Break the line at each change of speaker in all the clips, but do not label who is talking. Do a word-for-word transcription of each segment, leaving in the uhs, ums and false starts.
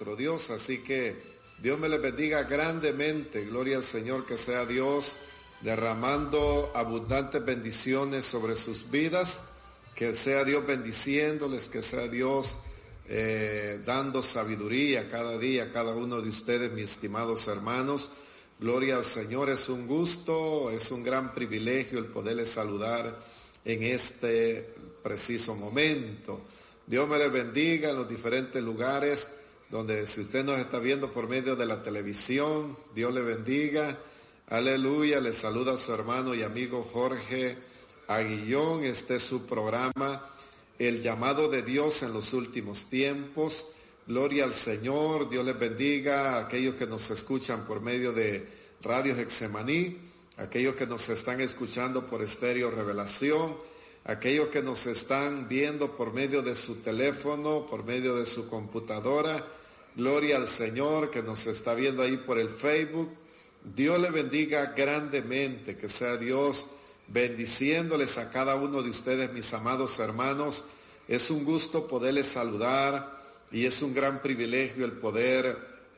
nuestro Dios. Así que Dios me les bendiga grandemente. Gloria al Señor, que sea Dios derramando abundantes bendiciones sobre sus vidas. Que sea Dios bendiciéndoles, que sea Dios eh, dando sabiduría cada día a cada uno de ustedes, mis estimados hermanos. Gloria al Señor, es un gusto, es un gran privilegio el poderles saludar en este preciso momento. Dios me les bendiga en los diferentes lugares donde, si usted nos está viendo por medio de la televisión, Dios le bendiga. Aleluya, le saluda a su hermano y amigo Jorge Aguillón. Este es su programa, El Llamado de Dios en los Últimos Tiempos. Gloria al Señor, Dios les bendiga a aquellos que nos escuchan por medio de Radio Getsemaní, aquellos que nos están escuchando por Estéreo Revelación, aquellos que nos están viendo por medio de su teléfono, por medio de su computadora. Gloria al Señor, que nos está viendo ahí por el Facebook. Dios le bendiga grandemente, que sea Dios bendiciéndoles a cada uno de ustedes, mis amados hermanos. Es un gusto poderles saludar y es un gran privilegio el poder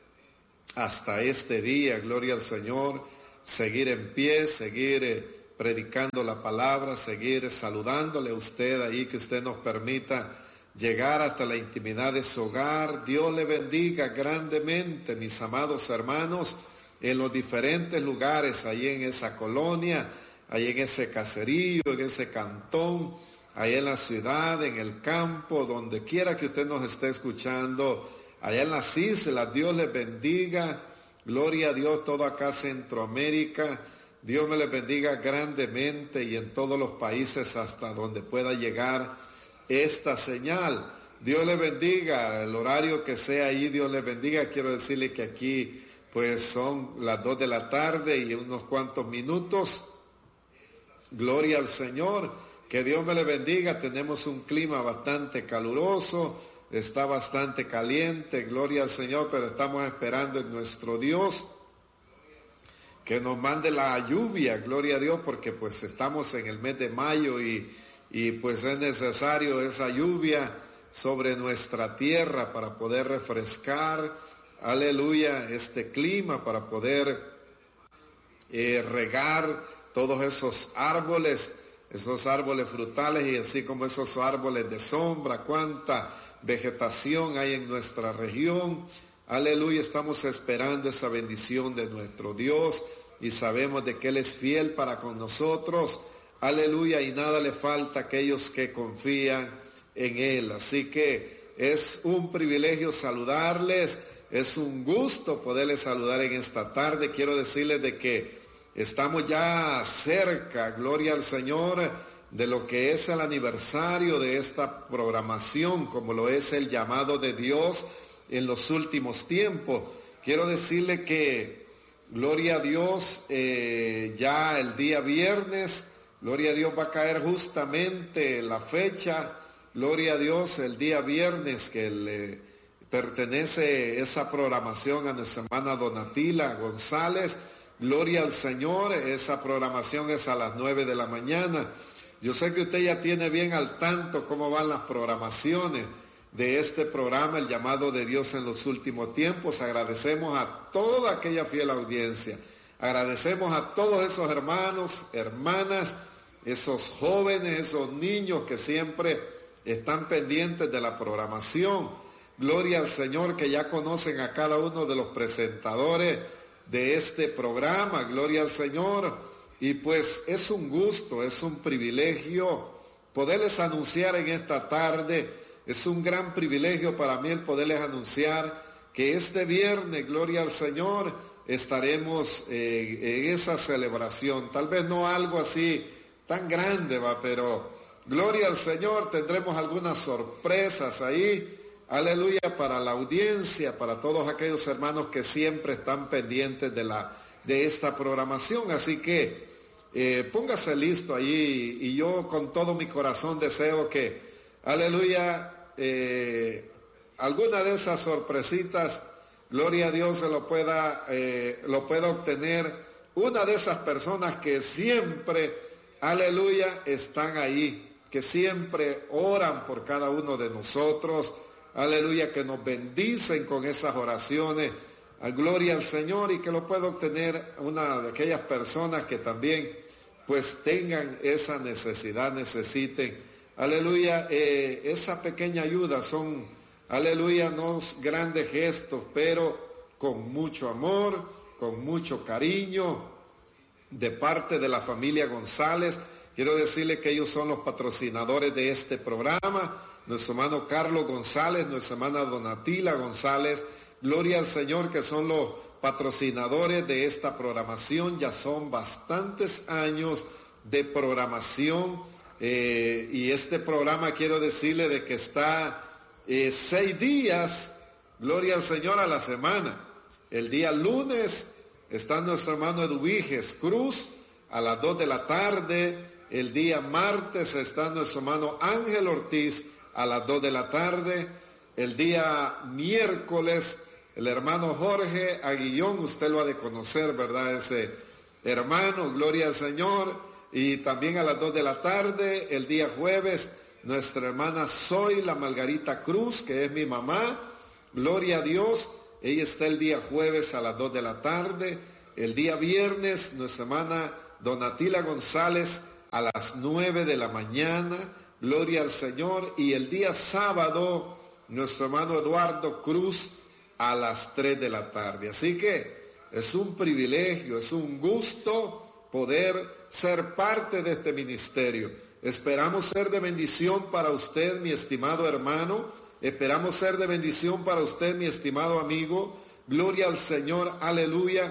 hasta este día, gloria al Señor, seguir en pie, seguir eh, predicando la palabra, seguir saludándole a usted ahí, que usted nos permita llegar hasta la intimidad de su hogar. Dios le bendiga grandemente, mis amados hermanos, en los diferentes lugares, ahí en esa colonia, ahí en ese caserío, en ese cantón, ahí en la ciudad, en el campo, donde quiera que usted nos esté escuchando, allá en las islas. Dios les bendiga, gloria a Dios, todo acá Centroamérica. Dios me les bendiga grandemente, y en todos los países hasta donde pueda llegar esta señal. Dios les bendiga, el horario que sea ahí, Dios les bendiga. Quiero decirle que aquí pues son las dos de la tarde y unos cuantos minutos. Gloria al Señor. Que Dios me le bendiga. Tenemos un clima bastante caluroso, está bastante caliente, gloria al Señor, pero estamos esperando en nuestro Dios que nos mande la lluvia, gloria a Dios, porque pues estamos en el mes de mayo y, y pues es necesario esa lluvia sobre nuestra tierra para poder refrescar, aleluya, este clima, para poder eh, regar todos esos árboles, esos árboles frutales, y así como esos árboles de sombra. Cuánta vegetación hay en nuestra región. Aleluya, estamos esperando esa bendición de nuestro Dios y sabemos de que Él es fiel para con nosotros. Aleluya, y nada le falta a aquellos que confían en Él. Así que es un privilegio saludarles, es un gusto poderles saludar en esta tarde. Quiero decirles de que estamos ya cerca, gloria al Señor, de lo que es el aniversario de esta programación, como lo es El Llamado de Dios en los últimos tiempos. Quiero decirle que, gloria a Dios, eh, ya el día viernes, gloria a Dios, va a caer justamente la fecha, gloria a Dios, el día viernes que le pertenece esa programación a nuestra hermana Donatila González. Gloria al Señor, esa programación es a las nueve de la mañana. Yo sé que usted ya tiene bien al tanto cómo van las programaciones de este programa, El Llamado de Dios en los Últimos Tiempos. Agradecemos a toda aquella fiel audiencia. Agradecemos a todos esos hermanos, hermanas, esos jóvenes, esos niños que siempre están pendientes de la programación. Gloria al Señor, que ya conocen a cada uno de los presentadores de este programa, gloria al Señor. Y pues es un gusto, es un privilegio poderles anunciar en esta tarde, es un gran privilegio para mí el poderles anunciar que este viernes, gloria al Señor, estaremos eh, en esa celebración. Tal vez no algo así tan grande, va, pero gloria al Señor, tendremos algunas sorpresas ahí. Aleluya, para la audiencia, para todos aquellos hermanos que siempre están pendientes de, la, de esta programación. Así que eh, póngase listo allí, y yo con todo mi corazón deseo que, aleluya, eh, alguna de esas sorpresitas, gloria a Dios, se lo pueda, eh, lo pueda obtener una de esas personas que siempre, aleluya, están ahí, que siempre oran por cada uno de nosotros. aleluya, que nos bendicen con esas oraciones. A gloria al Señor, y que lo pueda obtener una de aquellas personas que también pues tengan esa necesidad, necesiten, aleluya, eh, esa pequeña ayuda. Son, aleluya, no grandes gestos, pero con mucho amor, con mucho cariño de parte de la familia González. Quiero decirle que ellos son los patrocinadores de este programa, nuestro hermano Carlos González, nuestra hermana Donatila González. Gloria al Señor, que son los patrocinadores de esta programación. Ya son bastantes años de programación, eh, y este programa, quiero decirle de que está eh, seis días, gloria al Señor, a la semana. El día lunes está nuestro hermano Eduviges Cruz a las dos de la tarde. El día martes está nuestro hermano Ángel Ortiz a las dos de la tarde. El día miércoles, el hermano Jorge Aguillón, usted lo ha de conocer, ¿verdad? Ese hermano, gloria al Señor. Y también a las dos de la tarde, el día jueves, nuestra hermana Zoila Margarita Cruz, que es mi mamá, gloria a Dios. Ella está el día jueves a las dos de la tarde. El día viernes, nuestra hermana Donatila González a las nueve de la mañana, gloria al Señor. Y el día sábado, nuestro hermano Eduardo Cruz a las tres de la tarde. Así que es un privilegio, es un gusto poder ser parte de este ministerio. Esperamos ser de bendición para usted, mi estimado hermano. Esperamos ser de bendición para usted, mi estimado amigo. Gloria al Señor, aleluya.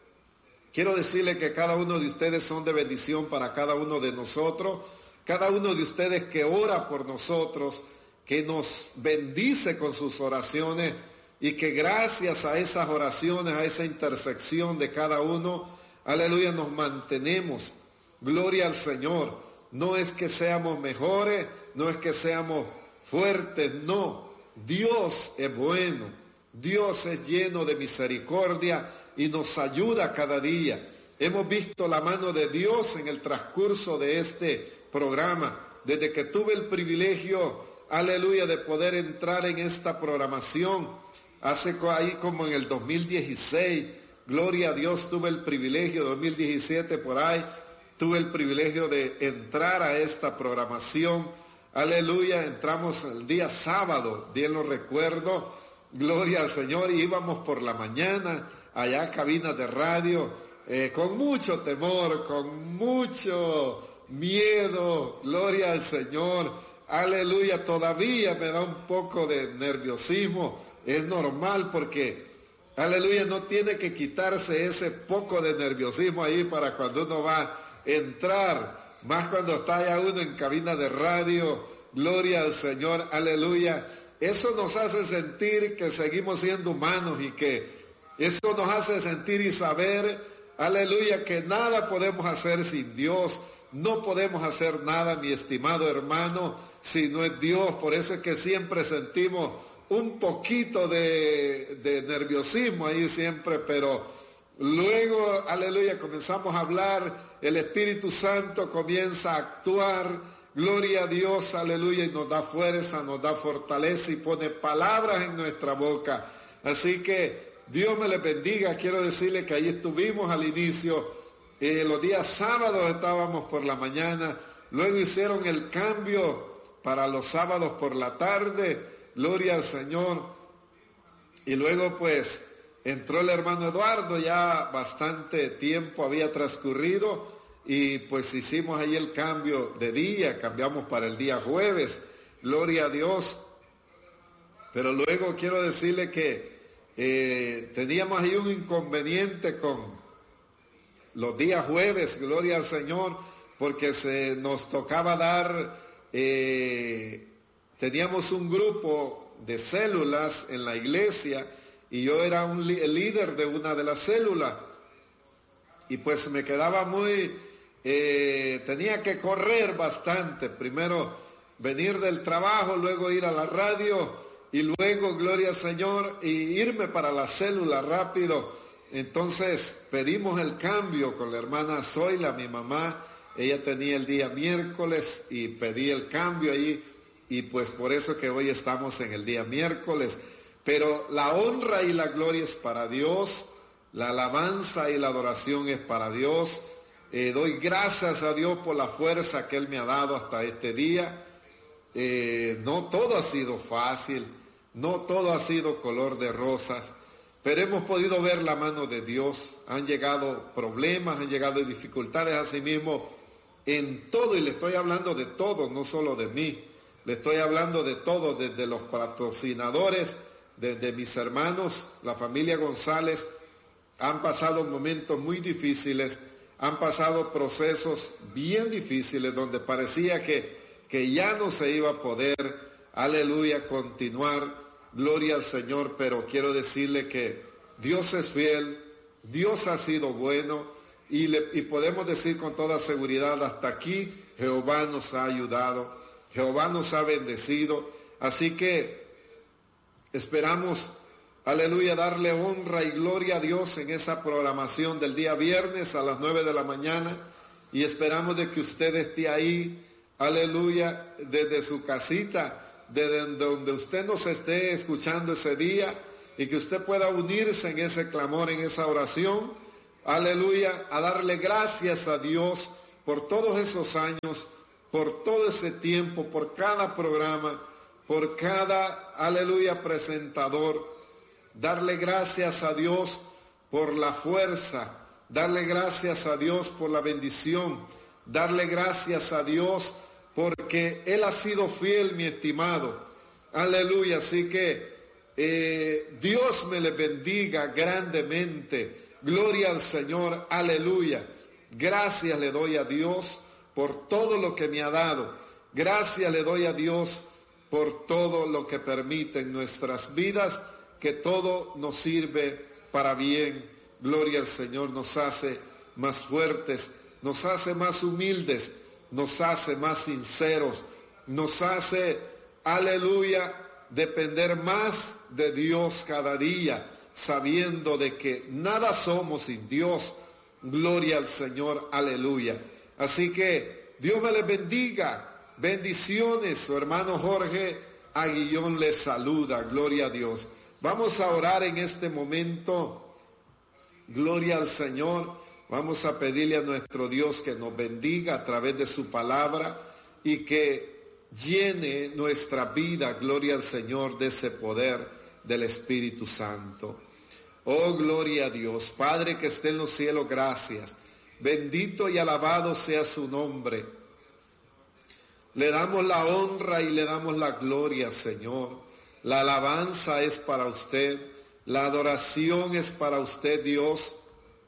Quiero decirle que cada uno de ustedes son de bendición para cada uno de nosotros. Cada uno de ustedes que ora por nosotros, que nos bendice con sus oraciones, y que gracias a esas oraciones, a esa intersección de cada uno, aleluya, nos mantenemos. Gloria al Señor. No es que seamos mejores, no es que seamos fuertes, no. Dios es bueno, Dios es lleno de misericordia y nos ayuda cada día. Hemos visto la mano de Dios en el transcurso de este programa, desde que tuve el privilegio, aleluya, de poder entrar en esta programación. Hace ahí como en el dos mil dieciséis, gloria a Dios, tuve el privilegio, dos mil diecisiete por ahí, tuve el privilegio de entrar a esta programación. Aleluya, entramos el día sábado, bien lo recuerdo, gloria al Señor, y íbamos por la mañana allá a cabinas de radio, eh, con mucho temor, con mucho miedo, gloria al Señor, aleluya. Todavía me da un poco de nerviosismo. Es normal porque, aleluya, no tiene que quitarse ese poco de nerviosismo ahí para cuando uno va a entrar, más cuando está allá uno en cabina de radio, gloria al Señor, aleluya. Eso nos hace sentir que seguimos siendo humanos, y que eso nos hace sentir y saber, aleluya, que nada podemos hacer sin Dios. No podemos hacer nada, mi estimado hermano, si no es Dios. Por eso es que siempre sentimos un poquito de, de nerviosismo ahí siempre, pero luego, aleluya, comenzamos a hablar, el Espíritu Santo comienza a actuar, gloria a Dios, aleluya, y nos da fuerza, nos da fortaleza y pone palabras en nuestra boca. Así que Dios me les bendiga. Quiero decirle que ahí estuvimos al inicio, eh, los días sábados estábamos por la mañana, luego hicieron el cambio para los sábados por la tarde, gloria al Señor. Y luego pues entró el hermano Eduardo, ya bastante tiempo había transcurrido, y pues hicimos ahí el cambio de día, cambiamos para el día jueves, gloria a Dios. Pero luego quiero decirle que eh, teníamos ahí un inconveniente con los días jueves, gloria al Señor, porque se nos tocaba dar... Eh, Teníamos un grupo de células en la iglesia y yo era un el líder de una de las células, y pues me quedaba muy, eh, tenía que correr bastante, primero venir del trabajo, luego ir a la radio y luego, gloria al Señor, y irme para la célula rápido. Entonces pedimos el cambio con la hermana Zoila, mi mamá. Ella tenía el día miércoles y pedí el cambio allí. y pues por eso que hoy estamos en el día miércoles. Pero la honra y la gloria es para Dios, la alabanza y la adoración es para Dios. Eh, doy gracias a Dios por la fuerza que Él me ha dado hasta este día. Eh, no todo ha sido fácil, no todo ha sido color de rosas, pero hemos podido ver la mano de Dios. Han llegado problemas, han llegado dificultades a sí mismo en todo, y le estoy hablando de todo, no solo de mí. Le estoy hablando de todo, desde los patrocinadores, desde mis hermanos, la familia González. Han pasado momentos muy difíciles, han pasado procesos bien difíciles donde parecía que, que ya no se iba a poder, aleluya, continuar. Gloria al Señor, pero quiero decirle que Dios es fiel, Dios ha sido bueno, y, le, y podemos decir con toda seguridad, hasta aquí Jehová nos ha ayudado, Jehová nos ha bendecido. Así que esperamos, aleluya, darle honra y gloria a Dios en esa programación del día viernes a las nueve de la mañana, y esperamos de que usted esté ahí, aleluya, desde su casita, desde donde usted nos esté escuchando ese día, y que usted pueda unirse en ese clamor, en esa oración, aleluya, a darle gracias a Dios por todos esos años, por todo ese tiempo, por cada programa, por cada, aleluya, presentador. Darle gracias a Dios por la fuerza, darle gracias a Dios por la bendición, darle gracias a Dios porque Él ha sido fiel, mi estimado. Aleluya. Así que eh, Dios me le bendiga grandemente. Gloria al Señor. Aleluya. Gracias le doy a Dios por todo lo que me ha dado. Gracias le doy a Dios por todo lo que permite en nuestras vidas, que todo nos sirve para bien. Gloria al Señor. Nos hace más fuertes, nos hace más humildes, nos hace más sinceros, nos hace, aleluya, depender más de Dios cada día, sabiendo de que nada somos sin Dios. Gloria al Señor, aleluya. Así que Dios me les bendiga. Bendiciones. Su hermano Jorge Aguillón les saluda. Gloria a Dios. Vamos a orar en este momento. Gloria al Señor. Vamos a pedirle a nuestro Dios que nos bendiga a través de su palabra y que llene nuestra vida, gloria al Señor, de ese poder del Espíritu Santo. Oh, gloria a Dios. Padre que esté en los cielos, gracias. Bendito y alabado sea su nombre. Le damos la honra y le damos la gloria, Señor. La alabanza es para usted. La adoración es para usted, Dios.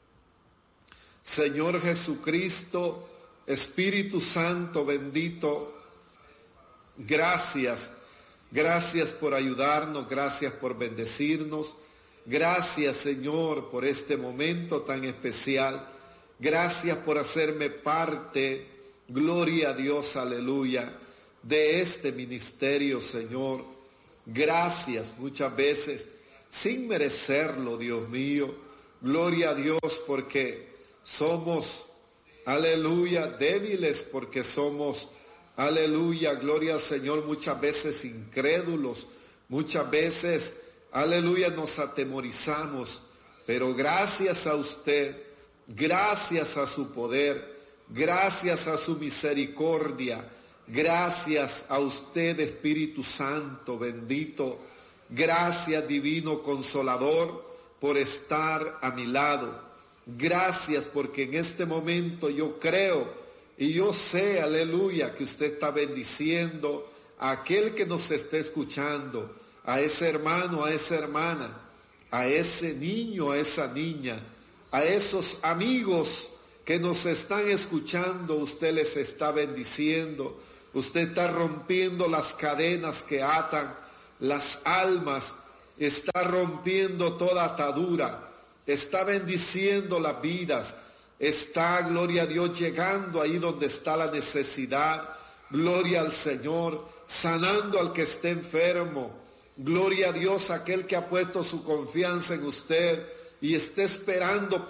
Señor Jesucristo, Espíritu Santo bendito, gracias, gracias por ayudarnos, gracias por bendecirnos, gracias Señor por este momento tan especial, gracias por hacerme parte, gloria a Dios, aleluya, de este ministerio, Señor. Gracias muchas veces, sin merecerlo, Dios mío, gloria a Dios porque somos, aleluya, débiles, porque somos, aleluya, gloria al Señor, muchas veces incrédulos, muchas veces, aleluya, nos atemorizamos, pero gracias a usted, gracias a su poder, gracias a su misericordia, gracias a usted, Espíritu Santo bendito, gracias Divino Consolador por estar a mi lado. Gracias porque en este momento yo creo y yo sé, aleluya, que usted está bendiciendo a aquel que nos esté escuchando, a ese hermano, a esa hermana, a ese niño, a esa niña, a esos amigos que nos están escuchando. Usted les está bendiciendo, usted está rompiendo las cadenas que atan las almas, está rompiendo toda atadura, está bendiciendo las vidas, está, gloria a Dios, llegando ahí donde está la necesidad, gloria al Señor, sanando al que esté enfermo, gloria a Dios, aquel que ha puesto su confianza en usted y está esperando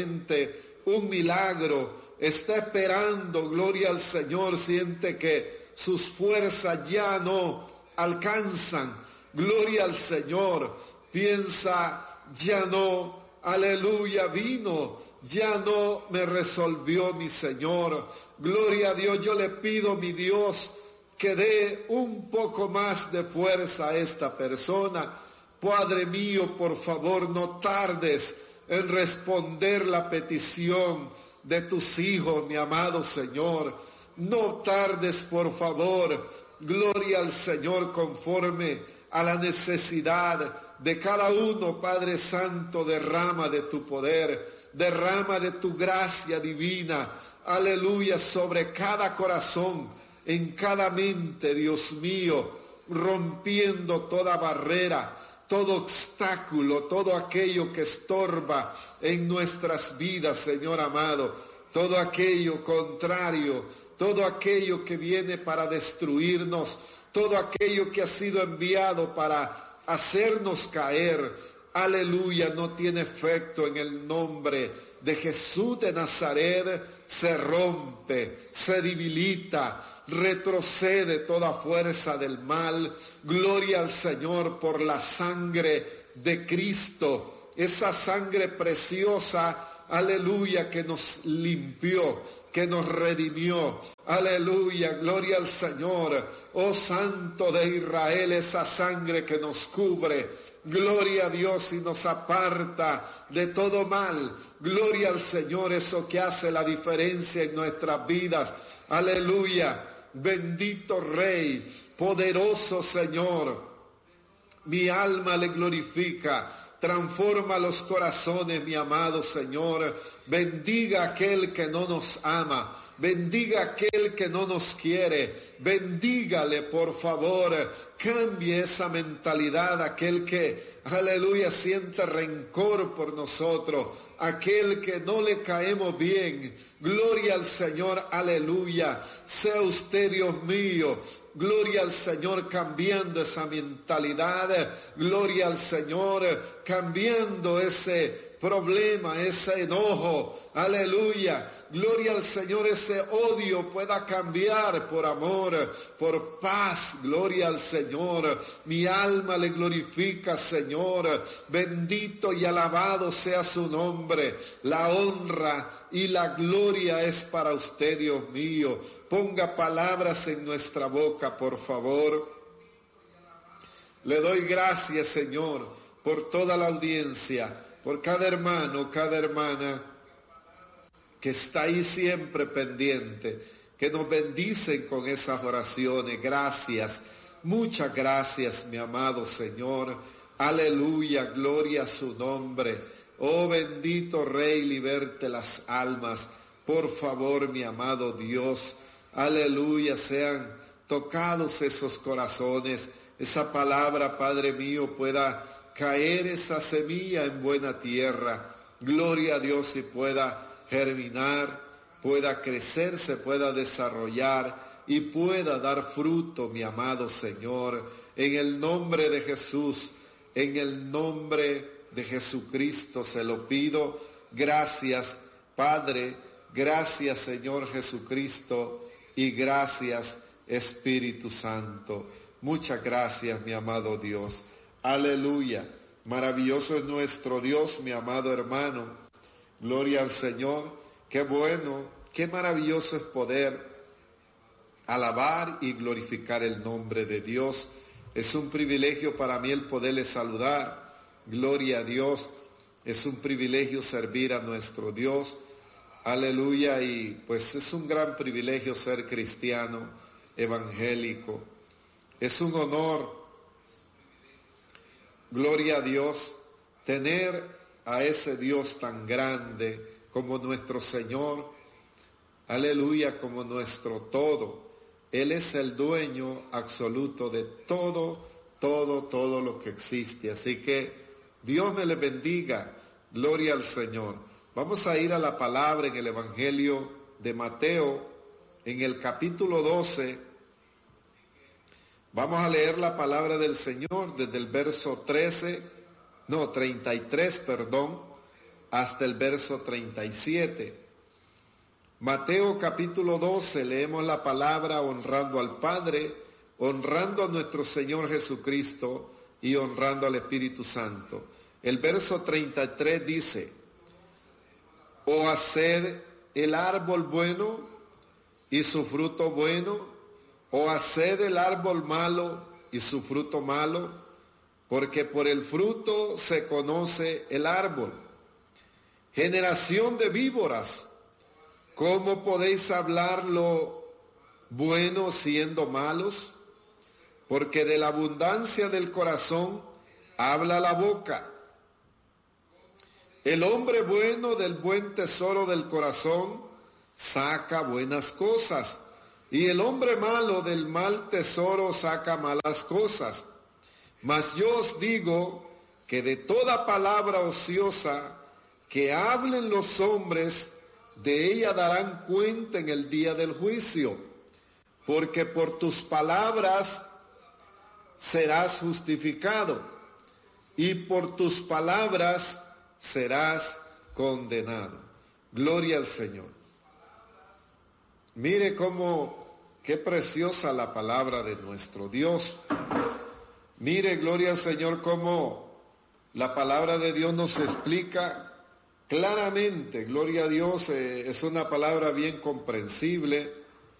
pacientemente un milagro, está esperando, gloria al Señor, siente que sus fuerzas ya no alcanzan. Gloria al Señor. Piensa, ya no, aleluya, vino, ya no me resolvió mi Señor. Gloria a Dios, yo le pido, mi Dios, que dé un poco más de fuerza a esta persona. Padre mío, por favor, no tardes en responder la petición de tus hijos, mi amado Señor. No tardes, por favor. Gloria al Señor, conforme a la necesidad de cada uno, Padre Santo, derrama de tu poder, derrama de tu gracia divina, aleluya, sobre cada corazón, en cada mente, Dios mío, rompiendo toda barrera, todo obstáculo, todo aquello que estorba en nuestras vidas, Señor amado, todo aquello contrario, todo aquello que viene para destruirnos, todo aquello que ha sido enviado para hacernos caer, aleluya, no tiene efecto. En el nombre de Jesús de Nazaret se rompe, se debilita, retrocede toda fuerza del mal. Gloria al Señor por la sangre de Cristo, esa sangre preciosa, aleluya, que nos limpió, que nos redimió. Aleluya, gloria al Señor. Oh Santo de Israel, esa sangre que nos cubre. Gloria a Dios y nos aparta de todo mal. Gloria al Señor, eso que hace la diferencia en nuestras vidas. Aleluya, bendito Rey, poderoso Señor. Mi alma le glorifica. Transforma los corazones, mi amado Señor. Bendiga a aquel que no nos ama. Bendiga a aquel que no nos quiere. Bendígale, por favor. Cambie esa mentalidad. Aquel que, aleluya, siente rencor por nosotros. Aquel que no le caemos bien. Gloria al Señor, aleluya. Sea usted, Dios mío, gloria al Señor, cambiando esa mentalidad. Gloria al Señor, cambiando ese problema, ese enojo. Aleluya. Gloria al Señor, ese odio pueda cambiar por amor, por paz. Gloria al Señor. Mi alma le glorifica, Señor. Bendito y alabado sea su nombre. La honra y la gloria es para usted, Dios mío. Ponga palabras en nuestra boca, por favor. Le doy gracias, Señor, por toda la audiencia, por cada hermano, cada hermana que está ahí siempre pendiente, que nos bendicen con esas oraciones. Gracias, muchas gracias, mi amado Señor. Aleluya, gloria a su nombre. Oh bendito Rey, liberte las almas. Por favor, mi amado Dios. Aleluya, sean tocados esos corazones. Esa palabra, Padre mío, pueda caer esa semilla en buena tierra. Gloria a Dios, y pueda germinar, pueda crecer, se pueda desarrollar y pueda dar fruto, mi amado Señor. En el nombre de Jesús, en el nombre de Jesucristo se lo pido. Gracias, Padre. Gracias, Señor Jesucristo. Y gracias, Espíritu Santo. Muchas gracias, mi amado Dios. Aleluya. Maravilloso es nuestro Dios, mi amado hermano. Gloria al Señor. Qué bueno, qué maravilloso es poder alabar y glorificar el nombre de Dios. Es un privilegio para mí el poderle saludar. Gloria a Dios. Es un privilegio servir a nuestro Dios. Aleluya. Y pues es un gran privilegio ser cristiano evangélico. Es un honor, gloria a Dios, tener a ese Dios tan grande como nuestro Señor. Aleluya, como nuestro todo. Él es el dueño absoluto de todo, todo, todo lo que existe. Así que Dios me le bendiga. Gloria al Señor. Vamos a ir a la palabra en el Evangelio de Mateo, en el capítulo doce. Vamos a leer la palabra del Señor desde el verso trece, no, treinta y tres, perdón, hasta el verso treinta y siete. Mateo capítulo doce, leemos la palabra honrando al Padre, honrando a nuestro Señor Jesucristo y honrando al Espíritu Santo. El verso treinta y tres dice, o haced el árbol bueno y su fruto bueno, o haced el árbol malo y su fruto malo, porque por el fruto se conoce el árbol. Generación de víboras, ¿cómo podéis hablar lo bueno siendo malos? Porque de la abundancia del corazón habla la boca. El hombre bueno del buen tesoro del corazón saca buenas cosas, y el hombre malo del mal tesoro saca malas cosas. Mas yo os digo que de toda palabra ociosa que hablen los hombres, de ella darán cuenta en el día del juicio, porque por tus palabras serás justificado, y por tus palabras serás condenado. Gloria al Señor. Mire cómo, qué preciosa la palabra de nuestro Dios. Mire, gloria al Señor, cómo la palabra de Dios nos explica claramente, gloria a Dios, eh, es una palabra bien comprensible.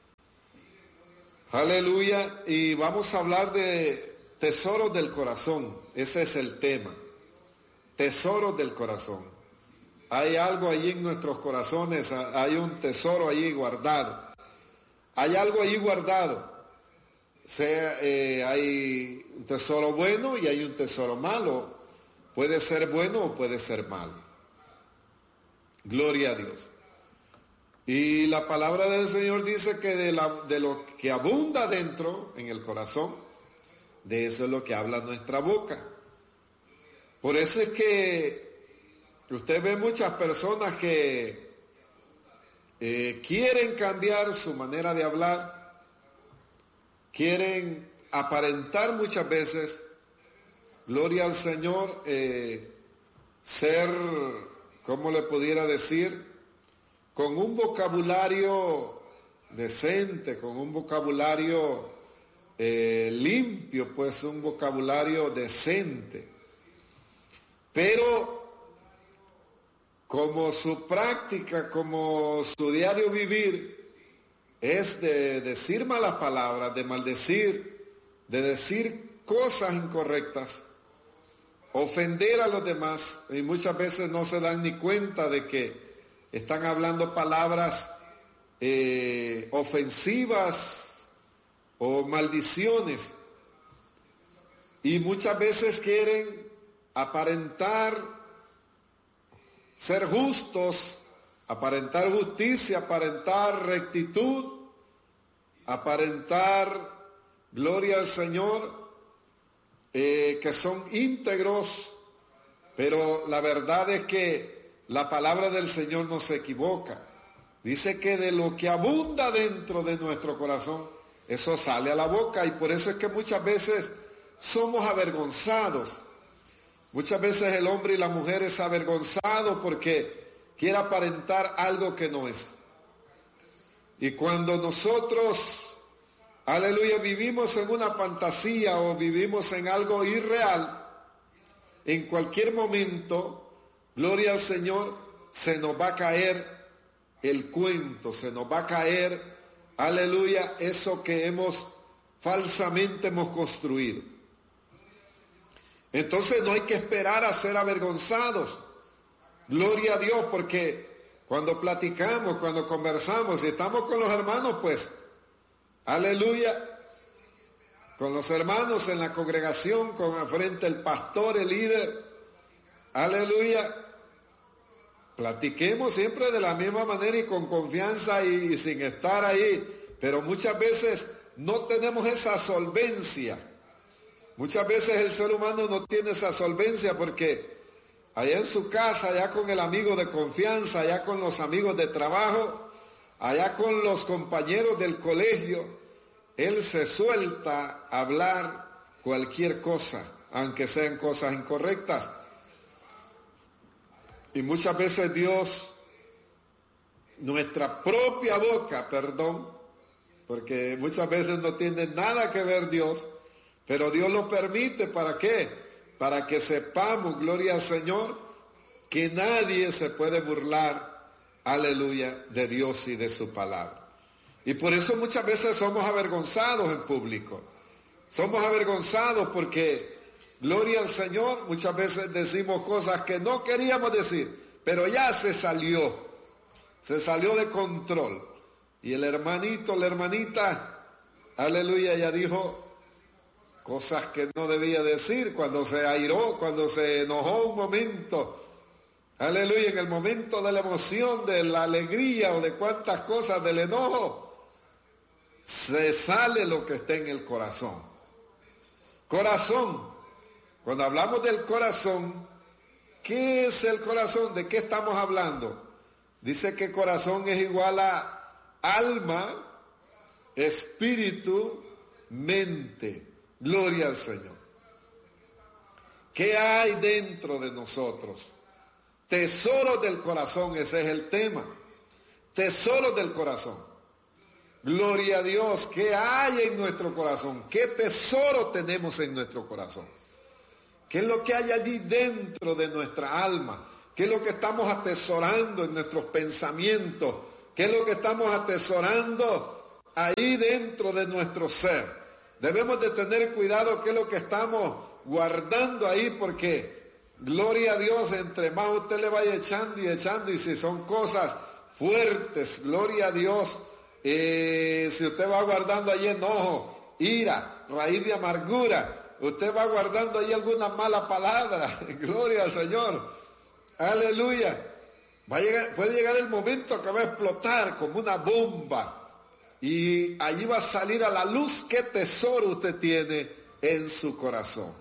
Aleluya. Y vamos a hablar de tesoros del corazón. Ese es el tema. Tesoros del corazón. Hay algo allí en nuestros corazones, hay un tesoro allí guardado. Hay algo allí guardado. Sea, eh, hay un tesoro bueno y hay un tesoro malo. Puede ser bueno o puede ser malo. Gloria a Dios. Y la palabra del Señor dice que de, la, de lo que abunda dentro, en el corazón, de eso es lo que habla nuestra boca. Por eso es que usted ve muchas personas que eh, quieren cambiar su manera de hablar, quieren aparentar muchas veces, gloria al Señor, eh, ser, ¿cómo le pudiera decir? Con un vocabulario decente, con un vocabulario eh, limpio, pues un vocabulario decente. Pero como su práctica, como su diario vivir es de decir malas palabras, de maldecir, de decir cosas incorrectas, ofender a los demás, y muchas veces no se dan ni cuenta de que están hablando palabras eh, ofensivas o maldiciones, y muchas veces quieren aparentar ser justos, aparentar justicia, aparentar rectitud, aparentar gloria al Señor, eh, que son íntegros, pero la verdad es que la palabra del Señor no se equivoca. Dice que de lo que abunda dentro de nuestro corazón, eso sale a la boca, y por eso es que muchas veces somos avergonzados. Muchas veces el hombre y la mujer es avergonzado porque quiere aparentar algo que no es. Y cuando nosotros, aleluya, vivimos en una fantasía o vivimos en algo irreal, en cualquier momento, gloria al Señor, se nos va a caer el cuento, se nos va a caer, aleluya, eso que hemos falsamente hemos construido. Entonces no hay que esperar a ser avergonzados. Gloria a Dios, porque cuando platicamos, cuando conversamos y estamos con los hermanos, pues, aleluya, con los hermanos en la congregación, con al frente el pastor, el líder, aleluya, platiquemos siempre de la misma manera y con confianza y, y sin estar ahí, pero muchas veces no tenemos esa solvencia. Muchas veces el ser humano no tiene esa solvencia porque allá en su casa, allá con el amigo de confianza, allá con los amigos de trabajo, allá con los compañeros del colegio, él se suelta a hablar cualquier cosa, aunque sean cosas incorrectas. Y muchas veces Dios nuestra propia boca, perdón, porque muchas veces no tiene nada que ver Dios, pero Dios lo permite, ¿para qué? Para que sepamos, gloria al Señor, que nadie se puede burlar, aleluya, de Dios y de su palabra. Y por eso muchas veces somos avergonzados en público. Somos avergonzados porque, gloria al Señor, muchas veces decimos cosas que no queríamos decir, pero ya se salió, se salió de control. Y el hermanito, la hermanita, aleluya, ya dijo cosas que no debía decir cuando se airó, cuando se enojó un momento. Aleluya, en el momento de la emoción, de la alegría o de cuantas cosas, del enojo, se sale lo que está en el corazón. Corazón. Cuando hablamos del corazón, ¿qué es el corazón? ¿De qué estamos hablando? Dice que corazón es igual a alma, espíritu, mente. Gloria al Señor. ¿Qué hay dentro de nosotros? Tesoros del corazón, ese es el tema. Tesoros del corazón. Gloria a Dios, ¿qué hay en nuestro corazón? ¿Qué tesoro tenemos en nuestro corazón? ¿Qué es lo que hay allí dentro de nuestra alma? ¿Qué es lo que estamos atesorando en nuestros pensamientos? ¿Qué es lo que estamos atesorando ahí dentro de nuestro ser? Debemos de tener cuidado qué es lo que estamos guardando ahí, porque, gloria a Dios, entre más usted le vaya echando y echando, y si son cosas fuertes, gloria a Dios, Eh, si usted va guardando ahí enojo, ira, raíz de amargura, usted va guardando ahí alguna mala palabra, gloria al Señor, aleluya, va a llegar, puede llegar el momento que va a explotar como una bomba y allí va a salir a la luz qué tesoro usted tiene en su corazón.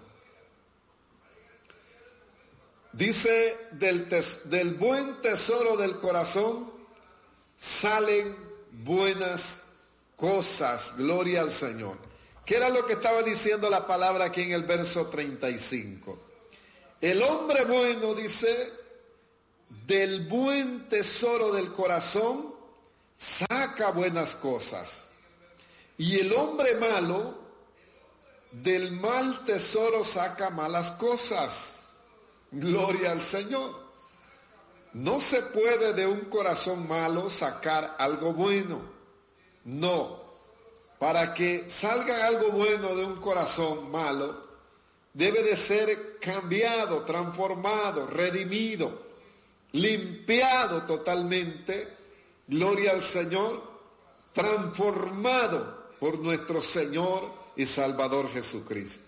Dice, del, tes, del buen tesoro del corazón salen buenas cosas, gloria al Señor. ¿Qué era lo que estaba diciendo la palabra aquí en el verso treinta y cinco? El hombre bueno, dice, del buen tesoro del corazón saca buenas cosas. Y el hombre malo, del mal tesoro saca malas cosas. Gloria al Señor. No se puede de un corazón malo sacar algo bueno. No. Para que salga algo bueno de un corazón malo, debe de ser cambiado, transformado, redimido, limpiado totalmente. Gloria al Señor. Transformado por nuestro Señor y Salvador Jesucristo.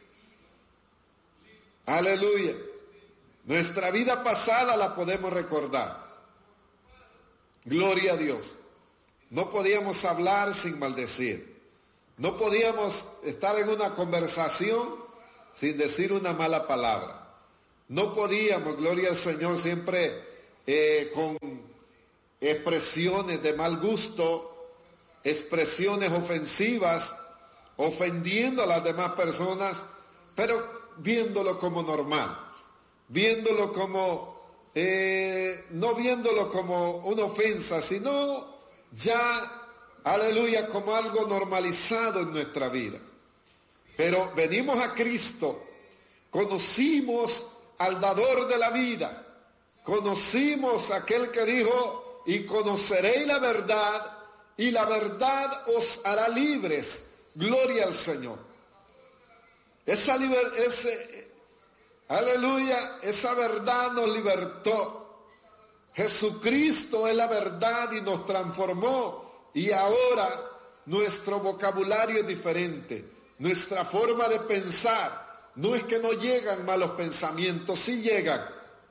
Aleluya. Nuestra vida pasada la podemos recordar. Gloria a Dios. No podíamos hablar sin maldecir. No podíamos estar en una conversación sin decir una mala palabra. No podíamos, gloria al Señor, siempre eh, con expresiones de mal gusto, expresiones ofensivas, ofendiendo a las demás personas, pero viéndolo como normal. Viéndolo como, eh, no viéndolo como una ofensa, sino ya, aleluya, como algo normalizado en nuestra vida. Pero venimos a Cristo, conocimos al dador de la vida, conocimos a aquel que dijo, y conoceréis la verdad, y la verdad os hará libres. Gloria al Señor. Esa libertad, ese... Aleluya, esa verdad nos libertó. Jesucristo es la verdad y nos transformó. Y ahora nuestro vocabulario es diferente. Nuestra forma de pensar. No es que no llegan malos pensamientos, sí llegan.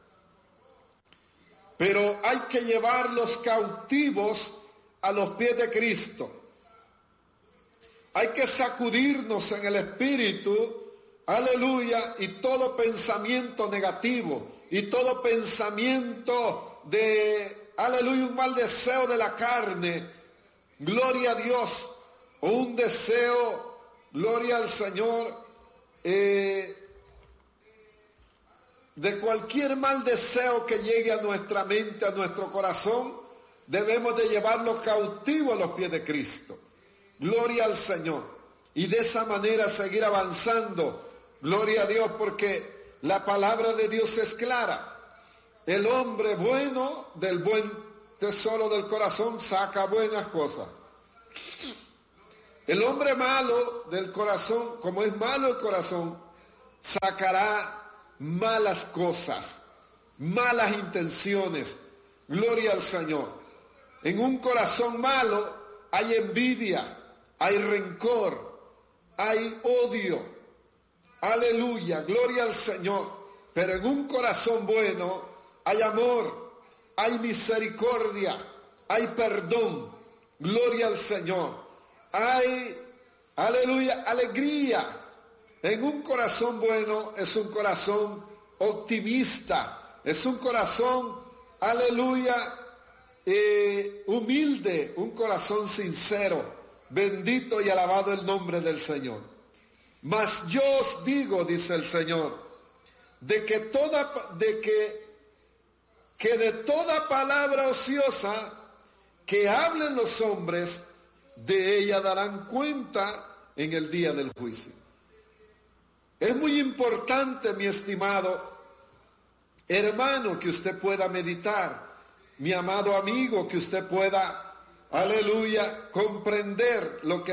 Pero hay que llevarlos cautivos a los pies de Cristo. Hay que sacudirnos en el espíritu. Aleluya, y todo pensamiento negativo, y todo pensamiento de, aleluya, un mal deseo de la carne, gloria a Dios, o un deseo, gloria al Señor, eh, de cualquier mal deseo que llegue a nuestra mente, a nuestro corazón, debemos de llevarlo cautivo a los pies de Cristo. Gloria al Señor. Y de esa manera seguir avanzando. Gloria a Dios, porque la palabra de Dios es clara. El hombre bueno del buen tesoro del corazón saca buenas cosas. El hombre malo del corazón, como es malo el corazón, sacará malas cosas, malas intenciones. Gloria al Señor. En un corazón malo hay envidia, hay rencor, hay odio. Aleluya, gloria al Señor. Pero en un corazón bueno hay amor, hay misericordia, hay perdón. Gloria al Señor. Hay, aleluya, alegría. En un corazón bueno es un corazón optimista, es un corazón, aleluya, eh, humilde, un corazón sincero. Bendito y alabado el nombre del Señor. Mas yo os digo, dice el Señor, de que toda, de que, que de toda palabra ociosa que hablen los hombres, de ella darán cuenta en el día del juicio. Es muy importante, mi estimado hermano, que usted pueda meditar, mi amado amigo, que usted pueda, aleluya, comprender lo que